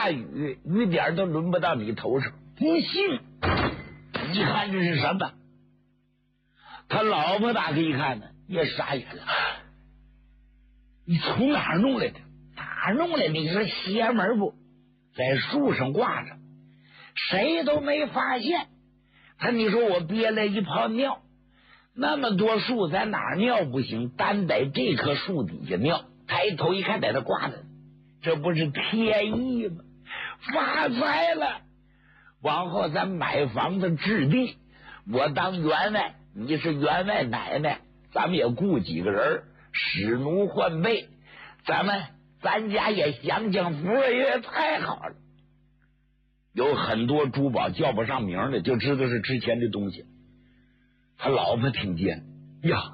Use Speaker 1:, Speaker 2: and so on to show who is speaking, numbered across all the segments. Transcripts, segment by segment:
Speaker 1: 下雨，雨点都轮不到你头上。不信，你看这是什么？他老婆大哥一看呢，也傻眼了。你从哪儿弄来的？哪儿弄来？你说邪门不？在树上挂着，谁都没发现。你说我憋了一泡尿，那么多树，在哪儿尿不行，单在这棵树底下尿。抬头一看，在那挂着，这不是天意吗？发财了！往后咱买房子置地，我当员外，你是员外奶奶，咱们也雇几个人，使奴换辈，咱家也享享福，也太好了。有很多珠宝叫不上名的，就知道是值钱的东西。他老婆听见呀，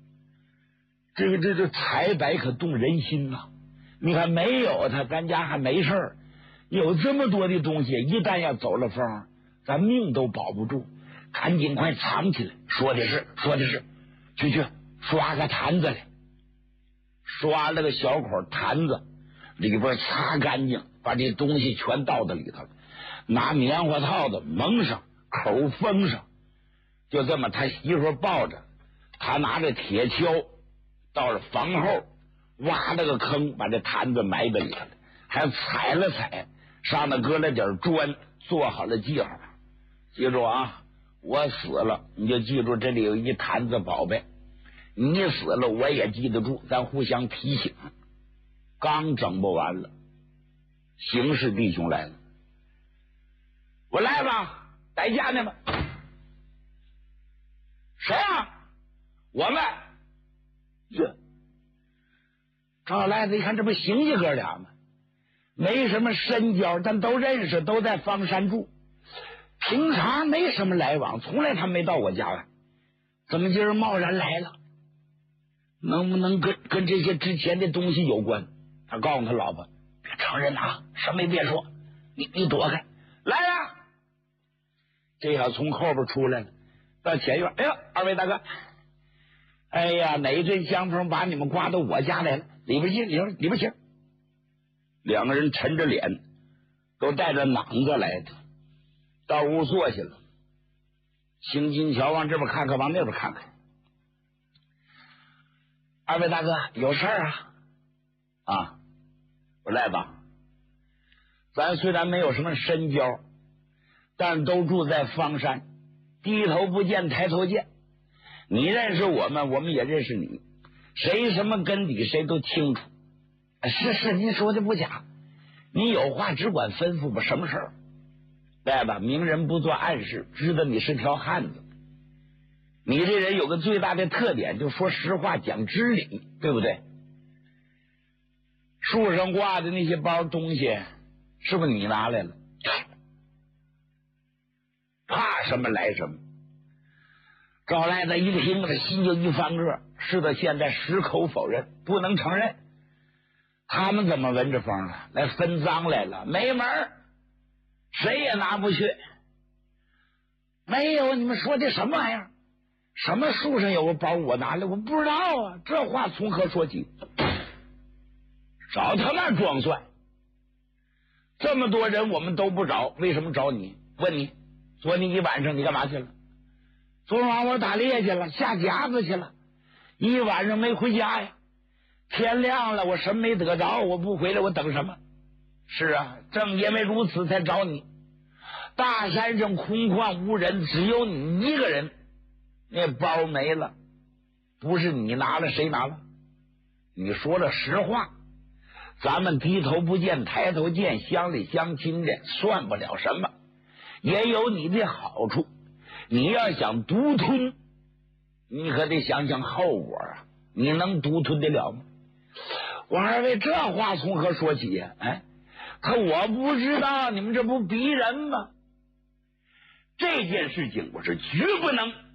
Speaker 1: 这财百可动人心呐！你看没有他，咱家还没事儿。有这么多的东西，一旦要走了风，咱命都保不住。赶紧快藏起来。说的是，去刷个坛子来，刷了个小口坛子，里边擦干净，把这东西全倒到里头了，拿棉花套子蒙上，口封上。就这么，他媳妇抱着，他拿着铁锹到了房后挖了个坑，把这坛子埋在里头了，还踩了踩，上面搁了点砖，做好了记号。记住啊，我死了你就记住这里有一坛子宝贝，你死了我也记得住，咱互相提醒。刚整不完了，刑事弟兄来了，我来吧，代驾呢吗？谁啊？我们。这赵赖子一看，这不行家哥俩吗？没什么深交，但都认识，都在方山住，平常没什么来往，从来他没到我家来，怎么今儿贸然来了？能不能跟这些值钱的东西有关？他告诉他老婆，别承认啊，什么也别说，你躲开。来呀！这下从后边出来了，到前院。哎呦，二位大哥，哎呀，哪一阵香风把你们刮到我家来了？里边去，里边去。两个人沉着脸，都带着囊子来的，到屋坐下了。邢金桥往这边看看，往那边看看。二位大哥，有事儿啊？啊，我来吧。咱虽然没有什么深交，但都住在方山，低头不见抬头见。你认识我们，我们也认识你，谁什么根底谁都清楚。是，您说的不假，你有话只管吩咐吧，什么事儿？来吧，明人不做暗事，知道你是条汉子。你这人有个最大的特点，就说实话，讲知理，对不对？树上挂的那些包东西，是不是你拿来了？怕什么来什么。赵赖子一听，他心就一翻个，是的，现在矢口否认，不能承认。他们怎么闻着风了？来分赃来了？没门儿，谁也拿不去。没有，你们说的什么玩意儿？什么树上有个包我拿来？我不知道啊，这话从何说起？找他妈装蒜！这么多人我们都不找，为什么找你？问你，昨天一晚上你干嘛去了？昨晚我打猎去了，下夹子去了，一晚上没回家呀。天亮了，我什么没得着，我不回来，我等什么？是啊，正因为如此才找你。大山上空旷无人，只有你一个人，那包没了，不是你拿了，谁拿了？你说了实话，咱们低头不见抬头见，乡里乡亲的算不了什么，也有你的好处。你要想独吞，你可得想想后果啊！你能独吞得了吗？王二位，这话从何说起呀？哎，可我不知道，你们这不逼人吗？这件事情我是绝不能